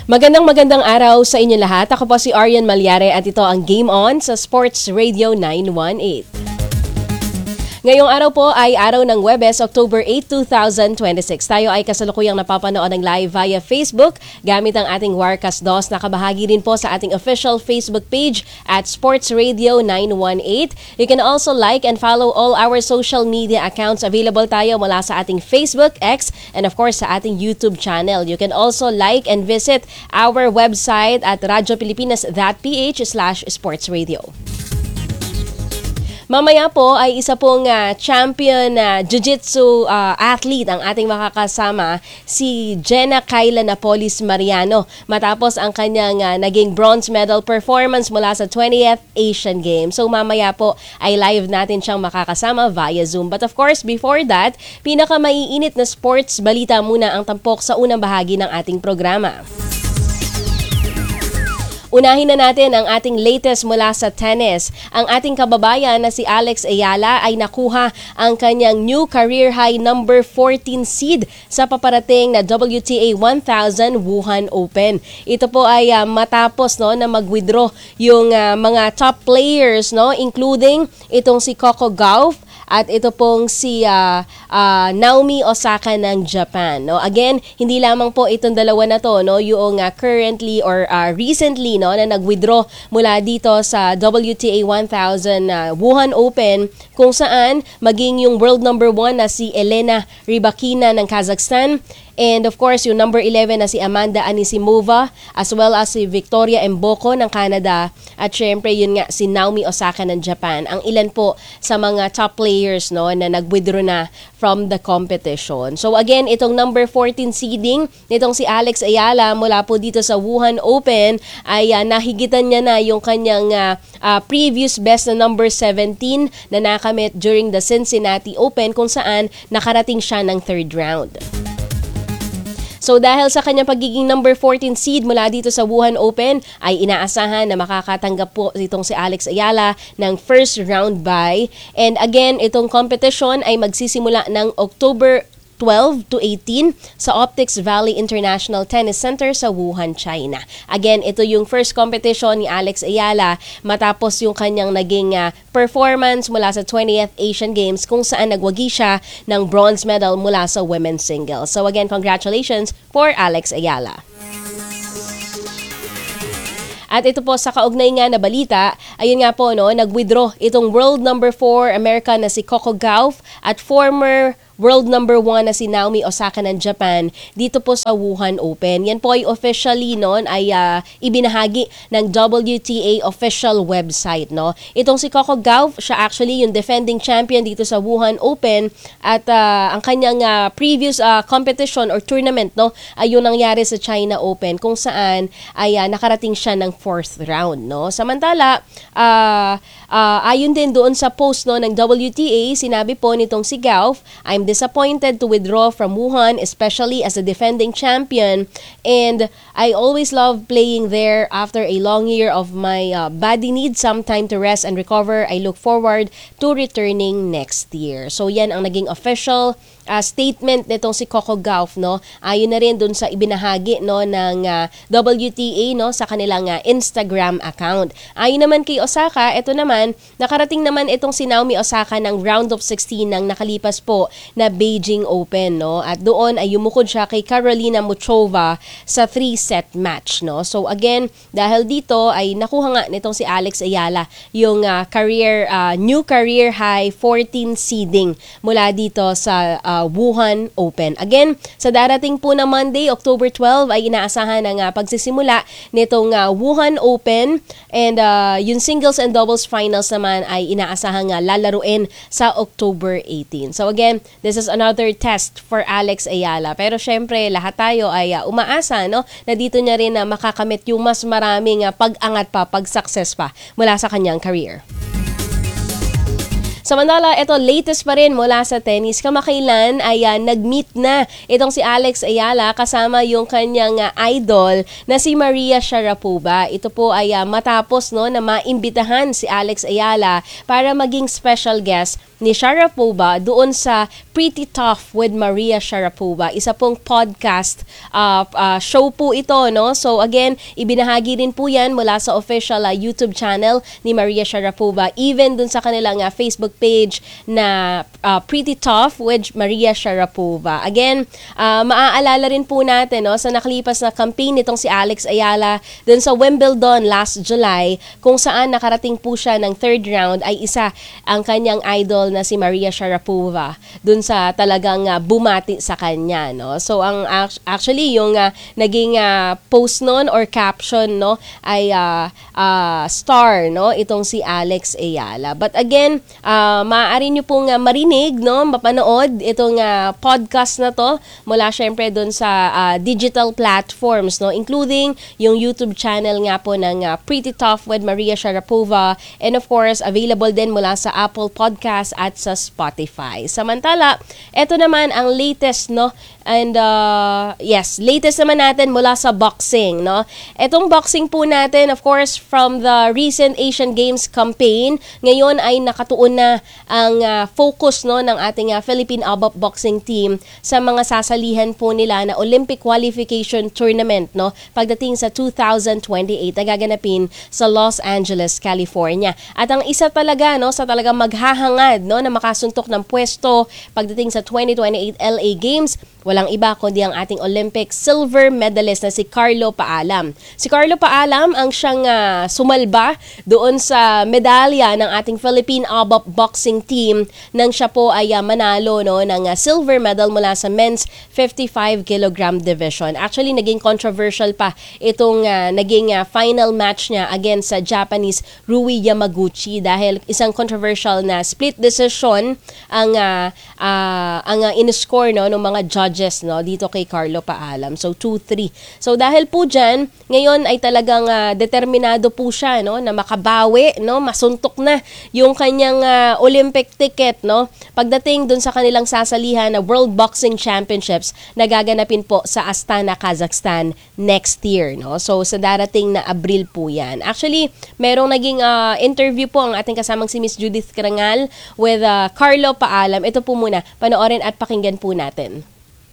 Magandang araw sa inyo lahat. Ako po si Arian Malyare at ito ang Game On sa Sports Radio 918. Ngayong araw po ay araw ng Huwebes, October 8, 2026. Tayo ay kasalukuyang napapanood ng live via Facebook gamit ang ating Warcast DOS. Nakabahagi rin po sa ating official Facebook page at Sports Radio 918. You can also like and follow all our social media accounts. Available tayo mula sa ating Facebook, X, and of course sa ating YouTube channel. You can also like and visit our website at radiopilipinas.ph/sportsradio. Mamaya po ay isa pong champion jiu-jitsu athlete ang ating makakasama, si Jenna Kayla Napolis Mariano, matapos ang kanyang naging bronze medal performance mula sa 20th Asian Games. So mamaya po ay live natin siyang makakasama via Zoom. But of course, before that, pinakamaiinit na sports balita muna ang tampok sa unang bahagi ng ating programa. Unahin na natin ang ating latest mula sa tennis. Ang ating kababayan na si Alex Ayala ay nakuha ang kanyang new career high number 14 seed sa paparating na WTA 1000 Wuhan Open. Ito po ay matapos na mag-withdraw yung mga top players, including itong si Coco Gauff at ito pong si Naomi Osaka ng Japan. Again, hindi lamang po itong dalawa na to, yung currently or recently na nag-withdraw mula dito sa WTA 1000 Wuhan Open, kung saan maging yung world number 1 na si Elena Rybakina ng Kazakhstan, and of course, yung number 11 na si Amanda Anisimova, as well as si Victoria Mboko ng Canada, at syempre yun nga si Naomi Osaka ng Japan. Ang ilan po sa mga top players na nag-withdraw na from the competition. So again, itong number 14 seeding nitong si Alex Ayala mula po dito sa Wuhan Open ay nahigitan niya na yung kanyang previous best na number 17 na nakamit during the Cincinnati Open, kung saan nakarating siya ng third round. So dahil sa kanyang pagiging number 14 seed mula dito sa Wuhan Open, ay inaasahan na makakatanggap po itong si Alex Ayala ng first round bye. And again, itong competition ay magsisimula ng October 12 to 18 sa Optics Valley International Tennis Center sa Wuhan, China. Again, ito yung first competition ni Alex Ayala matapos yung kanyang naging performance mula sa 20th Asian Games, kung saan nagwagi siya ng bronze medal mula sa women's singles. So again, congratulations for Alex Ayala. At ito po sa kaugnay nga na balita, ayun nga po nag-withdraw itong world number 4 American na si Coco Gauff at former world number 1 na si Naomi Osaka ng Japan dito po sa Wuhan Open. Yan po ay officially ay ibinahagi ng WTA official website. Itong si Coco Gauff, siya actually yung defending champion dito sa Wuhan Open, at ang kanyang previous competition or tournament ay yung nangyari sa China Open, kung saan ay nakarating siya ng fourth round. Samantala, ayon din doon sa post ng WTA, sinabi po nitong si Gauff, "I'm disappointed to withdraw from Wuhan, especially as a defending champion, and I always love playing there. After a long year of my body needs some time to rest and recover. I look forward to returning next year." So yan ang naging official statement nitong si Coco Gauff. Ayon na rin dun sa ibinahagi ng WTA sa kanilang Instagram account. Ayon naman kay Osaka, ito naman, nakarating naman itong si Naomi Osaka ng round of 16 ng nakalipas po na Beijing Open. At doon ay yumukod siya kay Karolina Muchova sa 3-set match. So again, dahil dito ay nakuha nga nitong si Alex Ayala yung new career high 14 seeding mula dito sa Wuhan Open. Again, sa darating po na Monday, October 12, ay inaasahan ang pagsisimula nitong Wuhan Open, and yung singles and doubles finals naman ay inaasahan lalaruin sa October 18. So again, this is another test for Alex Ayala. Pero syempre, lahat tayo ay umaasa na dito niya rin makakamit yung mas maraming pag-angat pa, pag-success pa mula sa kanyang career. Samantala, ito latest pa rin mula sa tennis. Kamakailan ay nag-meet na itong si Alex Ayala kasama yung kanyang idol na si Maria Sharapova. Ito po ay matapos na maimbitahan si Alex Ayala para maging special guest ni Sharapova doon sa Pretty Tough with Maria Sharapova. Isa pong podcast show po ito, no? So again, ibinahagi din po yan mula sa official YouTube channel ni Maria Sharapova, even dun sa kanilang Facebook page na Pretty Tough with Maria Sharapova. Again, maaalala rin po natin, no, sa nakalipas na campaign nitong si Alex Ayala dun sa Wimbledon last July, kung saan nakarating po siya ng third round, ay isa ang kanyang idol na si Maria Sharapova dun sa talagang bumati sa kanya, no. So ang actually yung naging post noon or caption, no, ay star, no, itong si Alex Ayala. But again, maaari niyo pong marinig, no, mapanood itong podcast na to mula syempre dun sa digital platforms, no, including yung YouTube channel nga po ng Pretty Tough with Maria Sharapova, and of course available din mula sa Apple Podcast at sa Spotify. Samantala, ito naman ang latest, no, and yes, latest naman natin mula sa boxing, no. Itong boxing po natin, of course, from the recent Asian Games campaign, ngayon ay nakatuon na ang focus, no, ng ating Philippine ABUP boxing team sa mga sasalihan po nila na Olympic qualification tournament, no, pagdating sa 2028 na gaganapin sa Los Angeles, California. At ang isa talaga, no, sa talagang maghahangad, no, na makasuntok ng pwesto pagdating sa 2028 LA Games, walang iba kundi ang ating Olympic silver medalist na si Carlo Paalam. Si Carlo Paalam ang siyang sumalba doon sa medalya ng ating Philippine ABUP boxing team nang siya po ay manalo, no, ng silver medal mula sa men's 55 kilogram division. Actually, naging controversial pa itong naging final match niya against sa Japanese Rui Yamaguchi dahil isang controversial na split decision ang in-score, no, ng mga judges, no, dito kay Carlo Paalam. So 2-3. So dahil po dyan, ngayon ay talagang determinado po siya, no, na makabawi, no, masuntok na yung kanyang Olympic ticket, no, pagdating dun sa kanilang sasalihan na World Boxing Championships na gaganapin po sa Astana, Kazakhstan next year, no. So sa darating na Abril po yan. Actually, merong naging interview po ang ating kasamang si Miss Judith Carangal with Carlo Paalam. Ito po muna, panoorin at pakinggan po natin.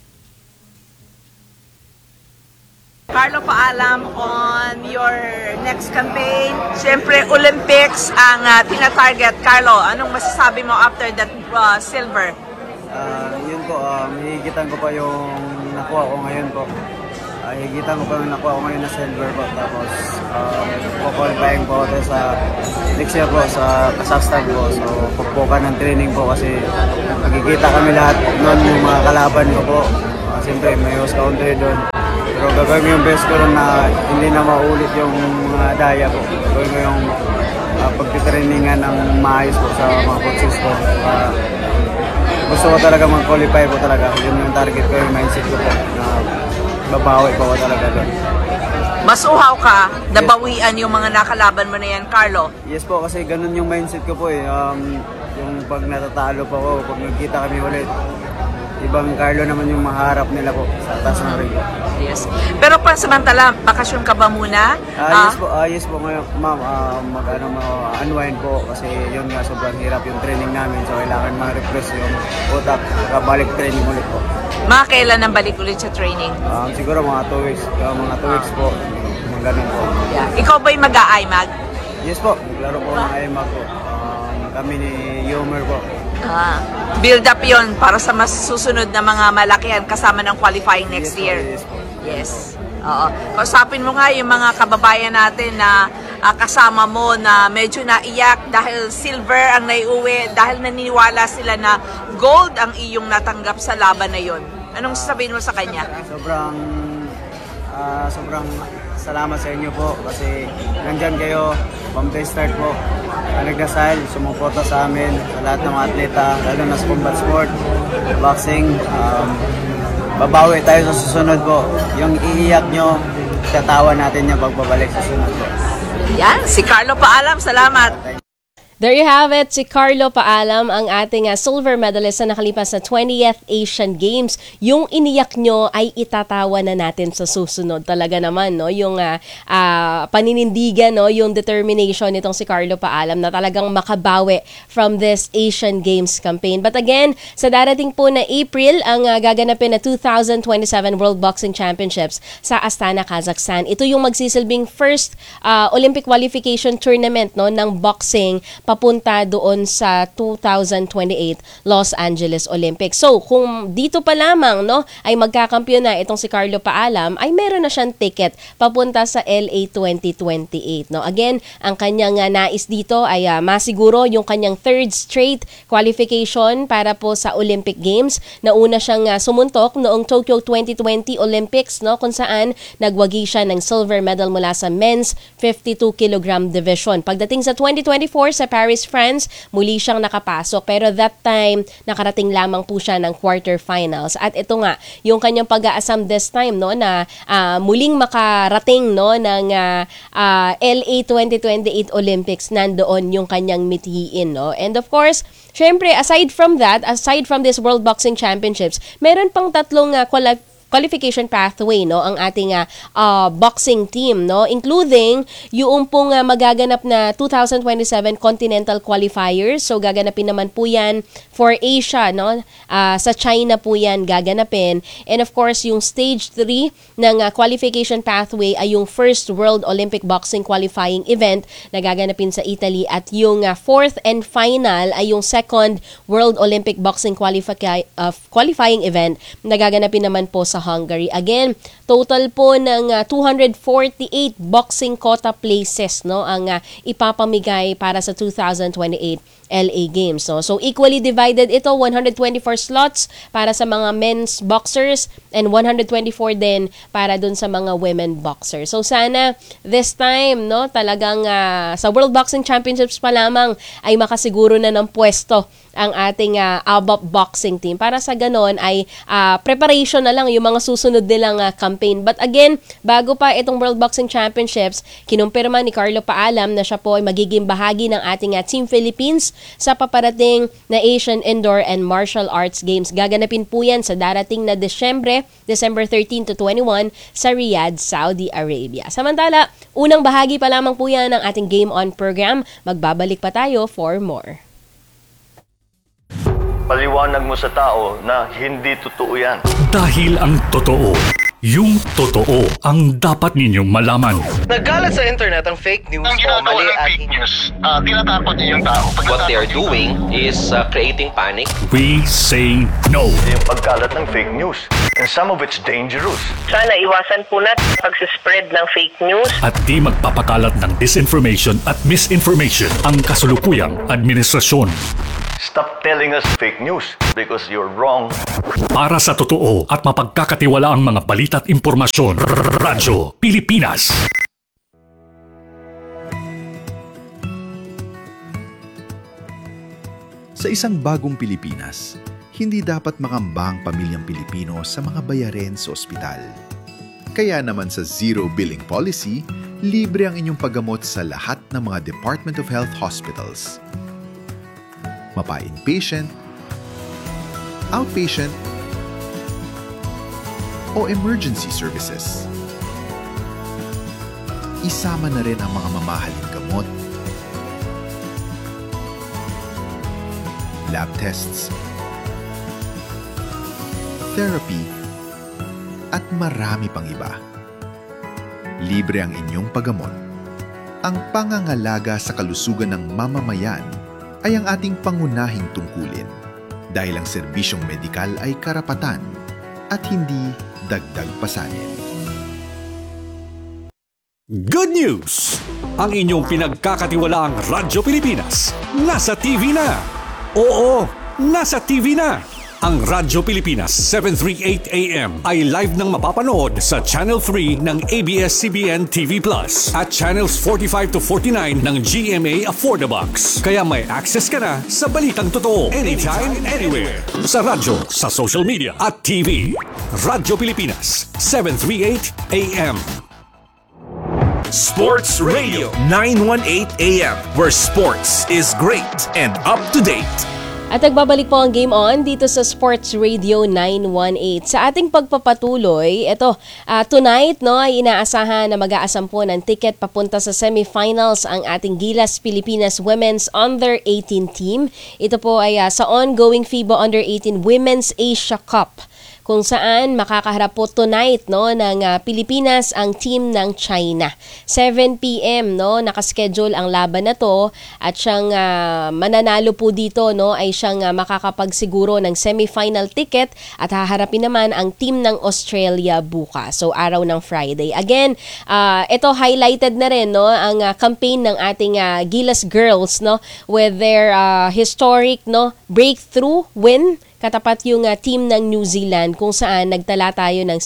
Carlo, paalam on your next campaign. Siyempre, Olympics ang tina-target. Carlo, anong masasabi mo after that silver? Yun po, higitan ko pa yung nakuha ko ngayon po. Higitan ko pa yung nakuha ko ngayon na silver po. Tapos, qualifying po ako sa next year po sa Kazakhstan po. So, pagpukan ng training po kasi magkikita kami lahat noon yung mga kalaban ko po. Siyempre, may host country doon. Pero gagawin ko yung best ko rin na hindi na maulit yung mga daya po. Gagawin ko yung pagtitrainingan ng maayos po sa mga coaches ko. Gusto ko talaga mag-qualify po talaga. Yun yung target ko, yung mindset ko po. Na babawi po ko talaga doon. Mas uhaw ka, nabawian yung mga nakalaban mo na yan, Carlo? Yes po, kasi ganun yung mindset ko po eh. Yung pag natatalo po ako, pag nagkita kami ulit, ibang Carlo naman yung maharap nila po sa taas ng ring. Yes. Pero pansamantala, bakasyon ka ba muna? Yes po ngayon, ma'am, unwind po kasi yun nga sobrang hirap yung training namin, so kailangan ma-refresh yung utak, balik training ulit po. Mga kailan ang balik ulit sa training? Siguro mga 2 weeks, po, mga ganun po. Yeah. Ikaw ba'y mag-a-IMAG? Yes po, maglaro po ng IMAG po. Kami ni Yomer po. Build up yon para sa mas susunod na mga malakihan kasama ng qualifying next year. Yes. Oo. Kausapin mo nga yung mga kababayan natin na kasama mo na medyo naiyak dahil silver ang naiuwi, dahil naniniwala sila na gold ang iyong natanggap sa laban na yon. Anong sasabihin mo sa kanya? Sobrang salamat sa inyo po kasi nandyan kayo from the start po. Nagdasal, sumuporta sa amin, sa lahat ng mga atleta, lalo na sa combat sport, boxing. Babawi tayo sa susunod po. Yung iiyak nyo, tatawa natin yung pagbabalik sa susunod po. Yan, si Carlo Paalam, salamat. There you have it, si Carlo Paalam, ang ating silver medalist na nakalipas na 20th Asian Games. Yung iniyak nyo ay itatawa na natin sa susunod. Talaga naman, no? Yung paninindigan, no? Yung determination nitong si Carlo Paalam na talagang makabawi from this Asian Games campaign. But again, sa darating po na April, ang gaganapin na 2027 World Boxing Championships sa Astana, Kazakhstan. Ito yung magsisilbing first Olympic qualification tournament, no, ng boxing papunta doon sa 2028 Los Angeles Olympics. So, kung dito pa lamang, no, ay magkakampiyon na itong si Carlo Paalam, ay meron na siyang ticket papunta sa LA 2028. No? Again, ang kanyang nais dito ay masiguro yung kanyang third straight qualification para po sa Olympic Games. Nauna siyang sumuntok noong Tokyo 2020 Olympics, no, kung saan nagwagi siya ng silver medal mula sa men's 52 kg division. Pagdating sa 2024 sa Paris, France, muli siyang nakapasok, pero that time nakarating lamang po siya ng quarterfinals. At ito nga, yung kanyang pag-aasam this time, no, na muling makarating, no, ng LA 2028 Olympics, nandoon yung kanyang mithiin, no. And of course, syempre, aside from this World Boxing Championships, meron pang tatlong qualification pathway, no, ang ating boxing team, no, including yung pong magaganap na 2027 Continental Qualifiers. So gaganapin naman po yan for Asia, no, sa China po yan gaganapin. And of course, yung stage 3 ng qualification pathway ay yung first World Olympic Boxing Qualifying Event na gaganapin sa Italy, at yung fourth and final ay yung second World Olympic Boxing Qualifying Event na gaganapin naman po sa Hungary. Again, total po ng 248 boxing quota places, no, ang ipapamigay para sa 2028 LA Games, no. So equally divided ito, 124 slots para sa mga men's boxers and 124 din para dun sa mga women boxers. So sana this time, no, talagang sa World Boxing Championships pa lamang ay makasiguro na ng pwesto ang ating ABAP boxing team, para sa ganon ay preparation na lang yung mga susunod nilang campaign. But again, bago pa itong World Boxing Championships, kinumpirma ni Carlo Paalam na siya po ay magiging bahagi ng ating Team Philippines sa paparating na Asian Indoor and Martial Arts Games. Gaganapin po yan sa darating na December 13 to 21 sa Riyadh, Saudi Arabia. Samantala, unang bahagi pa lamang po yan ng ating Game On program. Magbabalik pa tayo for more. Paliwanag mo sa tao na hindi totoo yan. Dahil ang totoo, yung totoo ang dapat ninyong malaman. Nagkalat sa internet ang fake news Ang o ginagawa mali ng at fake news, tinatakot niyo yung tao. What they are doing is creating panic. We say no. Yung pagkalat ng fake news. And some of it's dangerous. Sana iwasan po natin pagsispread ng fake news. At di magpapakalat ng disinformation at misinformation ang kasulukuyang administrasyon. Stop telling us fake news because you're wrong. Para sa totoo at mapagkakatiwalaang mga balita at impormasyon, Radyo Pilipinas. Sa isang bagong Pilipinas, hindi dapat makamba ang pamilyang Pilipino sa mga bayarin sa ospital. Kaya naman sa Zero Billing Policy, libre ang inyong paggamot sa lahat ng mga Department of Health hospitals. Mapa-inpatient, outpatient, o emergency services. Isama na rin ang mga mamahaling gamot, lab tests, therapy, at marami pang iba. Libre ang inyong paggamot. Ang pangangalaga sa kalusugan ng mamamayan ay ang ating pangunahing tungkulin, dahil ang serbisyong medikal ay karapatan at hindi dagdag pasanin. Good news! Ang inyong pinagkakatiwalaang Radyo Pilipinas nasa TV na! Oo, nasa TV na! Ang Radyo Pilipinas 738 AM ay live nang mapapanood sa Channel 3 ng ABS-CBN TV Plus at Channels 45 to 49 ng GMA Affordabox. Kaya may access ka na sa balitang totoo anytime, anywhere. Sa radyo, sa social media at TV. Radyo Pilipinas 738 AM. Sports Radio 918 AM, where sports is great and up to date. At nagbabalik po ang Game On dito sa Sports Radio 918. Sa ating pagpapatuloy, tonight ay inaasahan na mag-aasam po ng ticket papunta sa semifinals ang ating Gilas Pilipinas Women's Under-18 team. Ito po ay sa ongoing FIBA Under-18 Women's Asia Cup, kung saan makakaharap po tonight ng Pilipinas ang team ng China. 7 p.m. nakaschedule ang laban na to, at siyang mananalo po dito ay siyang makakapagsiguro ng semifinal ticket, at haharapin naman ang team ng Australia bukas. So araw ng Friday. Again, ito highlighted na rin ang campaign ng ating Gilas girls with their historic breakthrough win katapat yung team ng New Zealand, kung saan nagtala tayo ng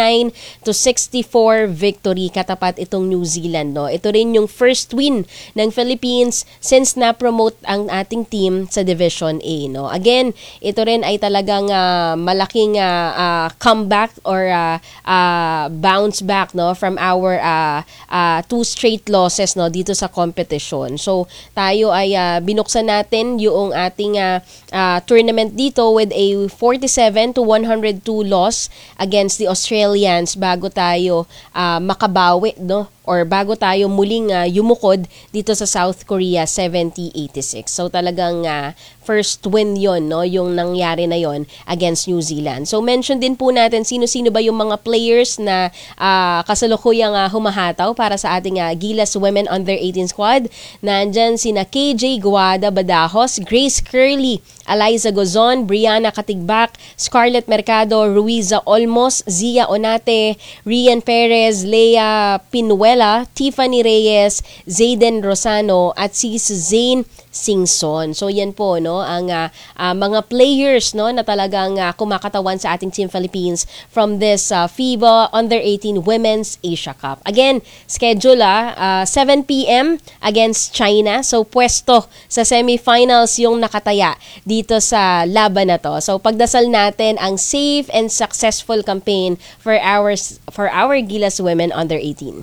69-64 victory katapat itong New Zealand. Ito rin yung first win ng Philippines since na-promote ang ating team sa Division A. Again, ito rin ay talagang malaking comeback or bounce back from our 2 straight losses dito sa competition. So tayo ay binuksan natin yung ating tournament dito with a 47-102 loss against the Australians bago tayo makabawi or bago tayo muling yumukod dito sa South Korea 70-86. So talagang first win yon yung nangyari na yon against New Zealand. So mention din po natin sino-sino ba yung mga players na kasalukuyang humahataw para sa ating Gilas Women Under-18 squad. Nandyan sina KJ Guada Badajos, Grace Curley, Eliza Gozon, Brianna Katigbak, Scarlett Mercado, Ruiza Olmos, Zia Onate, Rian Perez, Lea Pinuela, Tiffany Reyes, Zayden Rosano, at si Zane Singson. So yan po ang mga players na talagang kumakatawan sa ating Team Philippines from this FIBA Under-18 Women's Asia Cup. Again, schedule 7 p.m. against China. So pwesto sa semifinals yung nakataya dito sa laban na to. So pagdasal natin ang safe and successful campaign for our Gilas Women Under-18.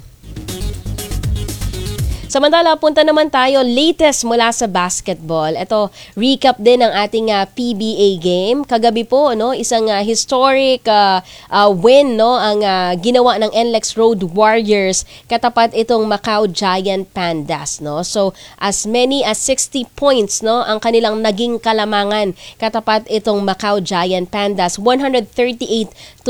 Samantala, punta naman tayo latest mula sa basketball. Ito, recap din ng ating PBA game. Kagabi po, isang historic win ang ginawa ng NLEX Road Warriors katapat itong Macau Giant Pandas. So, as many as 60 points ang kanilang naging kalamangan katapat itong Macau Giant Pandas, 138-78.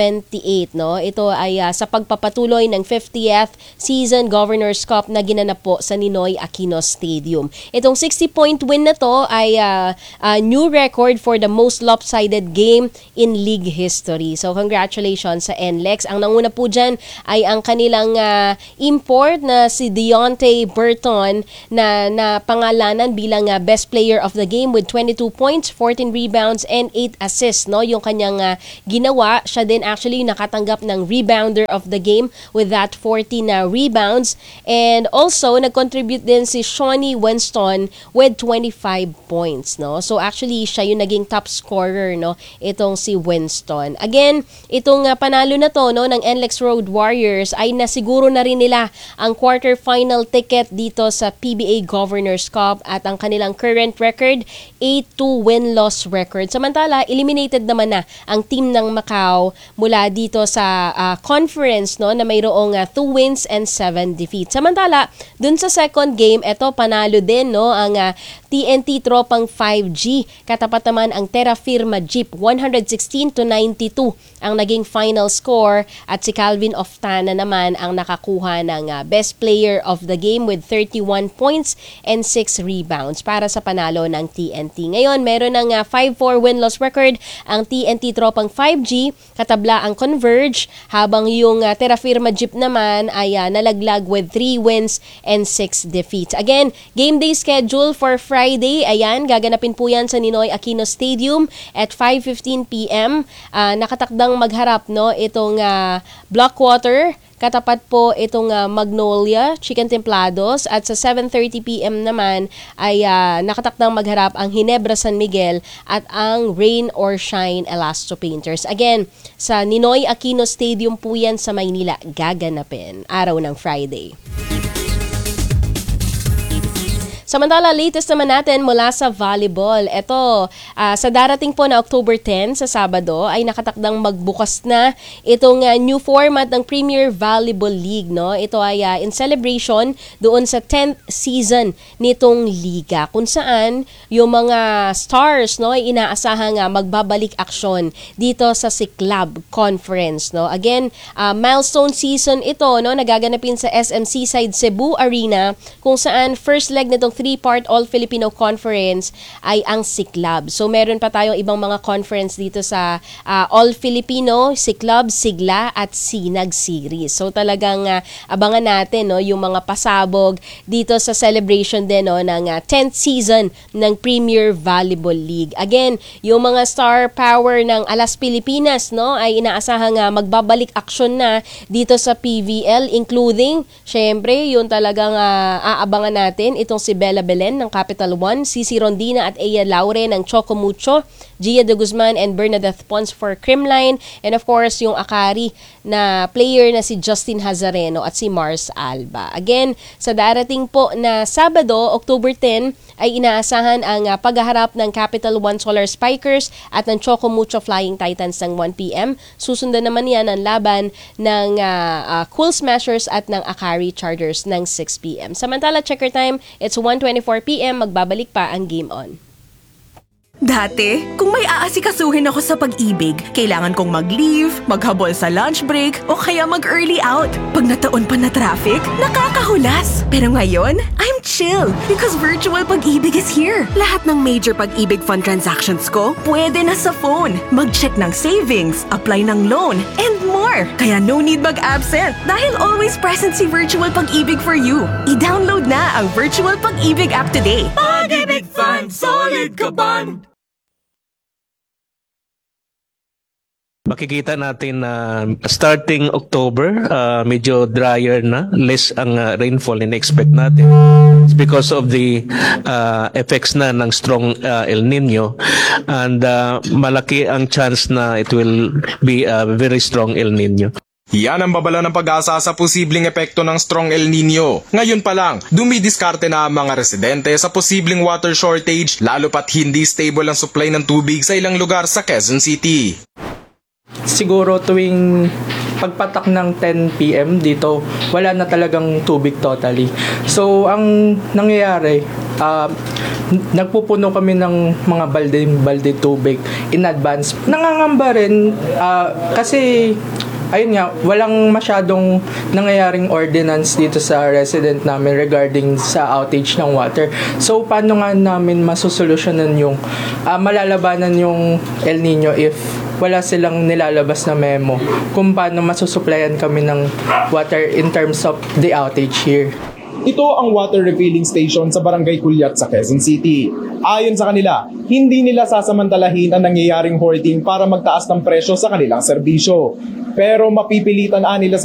Ito ay sa pagpapatuloy ng 50th Season Governors Cup na ginanap po sa Ninoy Aquino Stadium. Itong 60-point win na to ay new record for the most lopsided game in league history. So congratulations sa NLEX. Ang nanguna po dyan ay ang kanilang import na si Deontay Burton na pangalanan bilang best player of the game with 22 points, 14 rebounds, and 8 assists. Yung kanyang ginawa. Siya din actually nakatanggap ng rebounder of the game with that 14 rebounds. And also, nag-contribute din si Shawnee Winston with 25 points. So actually, siya yung naging top scorer, itong si Winston. Again, itong panalo na to ng NLEX Road Warriors ay nasiguro na rin nila ang quarterfinal ticket dito sa PBA Governors Cup, at ang kanilang current record, 8-2 win-loss record. Samantala, eliminated naman na ang team ng Macau mula dito sa conference na mayroong 2 wins and 7 defeats. Samantala, dun sa second game, eto panalo din ang TNT Tropang 5G. Katapat naman ang Terra Firma Jeep, 116-92 ang naging final score, at si Calvin Oftana naman ang nakakuha ng best player of the game with 31 points and 6 rebounds para sa panalo ng TNT. Ngayon, meron ng 5-4 win-loss record ang TNT Tropang 5G, katabla ang Converge, habang yung Terra Firma Jeep naman ay nalaglag with 3 wins and 6 defeats. Again, game day schedule for Friday. Ayan, gaganapin po yan sa Ninoy Aquino Stadium at 5:15 p.m. Nakatakdang magharap itong Blackwater katapat po itong Magnolia Chicken Templados at sa 7:30 p.m. naman ay nakatakdang magharap ang Ginebra San Miguel at ang Rain or Shine Elasto Painters. Again, sa Ninoy Aquino Stadium po yan sa Maynila gaganapin araw ng Friday. Samantala, latest naman natin mula sa volleyball. Ito, sa darating po na October 10 sa Sabado ay nakatakdang magbukas na itong new format ng Premier Volleyball League. No? Ito ay in celebration doon sa 10th season nitong liga kung saan yung mga stars no, ay inaasahang magbabalik aksyon dito sa Ciclab Conference. No? Again, milestone season ito no, nagaganapin sa SM Seaside Cebu Arena kung saan first leg nitong 3-part All-Filipino Conference ay ang Ciclab. So meron pa tayong ibang mga conference dito sa All-Filipino, Ciclab, Sigla at Sinag Series. So talagang abangan natin no, yung mga pasabog dito sa celebration din no, ng 10th season ng Premier Volleyball League. Again, yung mga star power ng Alas Pilipinas no, ay inaasahang magbabalik aksyon na dito sa PVL, including syempre yung talagang aabangan natin itong si Bella Belen ng Capital One, Cici Rondina at Ea Laure ng Choco Mucho, Gia de Guzman and Bernadette Pons for Creamline, and of course yung Akari na player na si Justin Hazareno at si Mars Alba. Again, sa darating po na Sabado, October 10, ay inaasahan ang paghaharap ng Capital One Solar Spikers at ng Choco Mucho Flying Titans ng 1 p.m. Susundan naman yan ang laban ng Cool Smashers at ng Akari Chargers ng 6 p.m. Samantala, checker time, it's 1:24 p.m. Magbabalik pa ang Game On. Dati, kung may aasikasuhin ako sa pag-ibig, kailangan kong mag-leave, maghabol sa lunch break, o kaya mag-early out. Pag nataon pa na traffic, nakakahulas. Pero ngayon, I'm chill because virtual pag-ibig is here. Lahat ng major pag-ibig fund transactions ko, pwede na sa phone. Mag-check ng savings, apply ng loan, and more. Kaya no need mag-absent dahil always present si Virtual Pag-ibig for you. I-download na ang Virtual Pag-ibig app today. Pag-ibig Fund, solid ka ban! Makikita natin na starting October, medyo drier na, less ang rainfall in-expect natin. It's because of the effects na ng strong El Nino, and malaki ang chance na it will be a very strong El Nino. Yan ang babala ng pag-asa sa posibleng epekto ng strong El Nino. Ngayon pa lang, dumidiskarte na ang mga residente sa posibleng water shortage, lalo pat hindi stable ang supply ng tubig sa ilang lugar sa Quezon City. Siguro tuwing pagpatak ng 10 p.m. dito, wala na talagang tubig totally. So, ang nangyayari, nagpupuno kami ng mga balde tubig in advance. Nangangamba rin kasi ayun nga, walang masyadong nangyayaring ordinance dito sa resident namin regarding sa outage ng water. So, paano nga namin masusolusyonan yung malalabanan yung El Nino if wala silang nilalabas na memo kung paano masusuplayan kami ng water in terms of the outage here. Ito ang water refilling station sa Barangay Culiat sa Quezon City. Ayon sa kanila, hindi nila sasamantalahin ang nangyayaring hoarding para magtaas ng presyo sa kanilang serbisyo. Pero mapipilitan nila